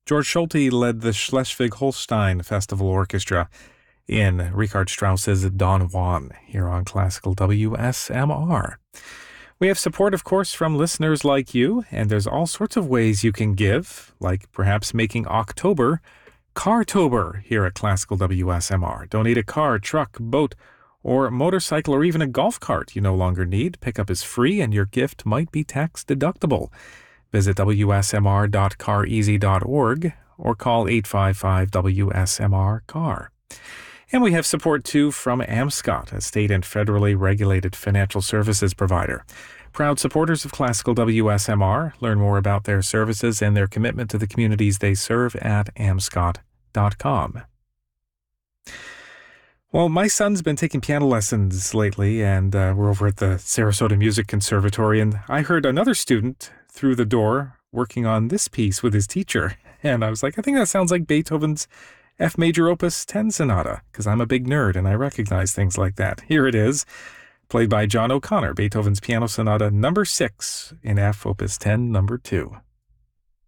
George Schulte led the Schleswig-Holstein Festival Orchestra in Richard Strauss's Don Juan here on Classical WSMR. We have support, of course, from listeners like you, and there's all sorts of ways you can give, like perhaps making October Cartober here at Classical WSMR. Donate a car, truck, boat, or motorcycle, or even a golf cart you no longer need. Pickup is free, and your gift might be tax deductible. Visit wsmr.careasy.org or call 855-WSMR-CAR. And we have support, too, from AmScot, a state and federally regulated financial services provider. Proud supporters of Classical WSMR. Learn more about their services and their commitment to the communities they serve at amscot.com. Well, my son's been taking piano lessons lately, and we're over at the Sarasota Music Conservatory, and I heard another student through the door working on this piece with his teacher. And I was like, I think that sounds like Beethoven's F major opus 10 sonata, because I'm a big nerd and I recognize things like that. Here it is, played by John O'Connor, Beethoven's Piano Sonata number 6 in F opus 10 number 2.